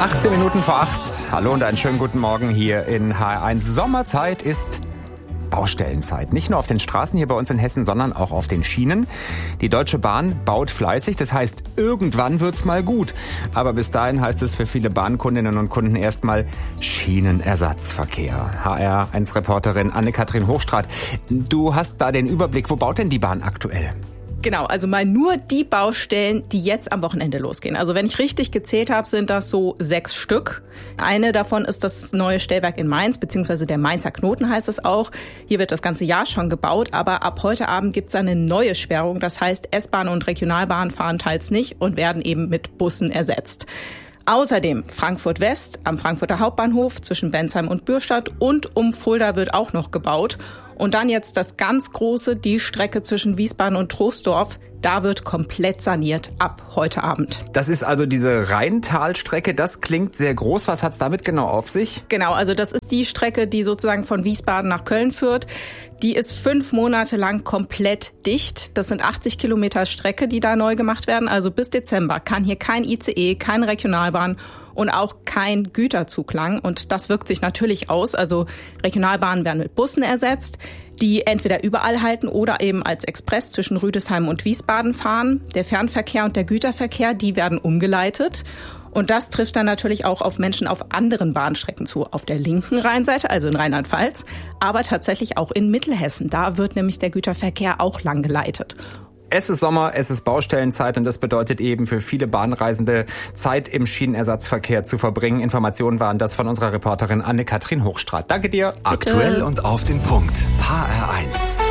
18 Minuten vor 8. Hallo und einen schönen guten Morgen hier in HR1. Sommerzeit ist Baustellenzeit. Nicht nur auf den Straßen hier bei uns in Hessen, sondern auch auf den Schienen. Die Deutsche Bahn baut fleißig. Das heißt, irgendwann wird's mal gut. Aber bis dahin heißt es für viele Bahnkundinnen und Kunden erstmal Schienenersatzverkehr. HR1-Reporterin Anne-Kathrin Hochstrat. Du hast da den Überblick. Wo baut denn die Bahn aktuell? Genau, also mal nur die Baustellen, die jetzt am Wochenende losgehen. Also wenn ich richtig gezählt habe, sind das so 6 Stück. Eine davon ist das neue Stellwerk in Mainz, beziehungsweise der Mainzer Knoten heißt es auch. Hier wird das ganze Jahr schon gebaut, aber ab heute Abend gibt es eine neue Sperrung. Das heißt, S-Bahn und Regionalbahn fahren teils nicht und werden eben mit Bussen ersetzt. Außerdem Frankfurt West am Frankfurter Hauptbahnhof zwischen Bensheim und Bürstadt und um Fulda wird auch noch gebaut. Und dann jetzt das ganz große, die Strecke zwischen Wiesbaden und Troisdorf. Da wird komplett saniert ab heute Abend. Das ist also diese Rheintalstrecke. Das klingt sehr groß. Was hat's damit genau auf sich? Genau, also das ist die Strecke, die sozusagen von Wiesbaden nach Köln führt. Die ist 5 Monate lang komplett dicht. Das sind 80 Kilometer Strecke, die da neu gemacht werden. Also bis Dezember kann hier kein ICE, keine Regionalbahn und auch kein Güterzug lang. Und das wirkt sich natürlich aus. Also Regionalbahnen werden mit Bussen ersetzt, die entweder überall halten oder eben als Express zwischen Rüdesheim und Wiesbaden fahren. Der Fernverkehr und der Güterverkehr, die werden umgeleitet. Und das trifft dann natürlich auch auf Menschen auf anderen Bahnstrecken zu. Auf der linken Rheinseite, also in Rheinland-Pfalz, aber tatsächlich auch in Mittelhessen. Da wird nämlich der Güterverkehr auch lang geleitet. Es ist Sommer, es ist Baustellenzeit und das bedeutet eben für viele Bahnreisende Zeit im Schienenersatzverkehr zu verbringen. Informationen waren das von unserer Reporterin Anne-Kathrin Hochstrat. Danke dir. Aktuell und auf den Punkt. HR1.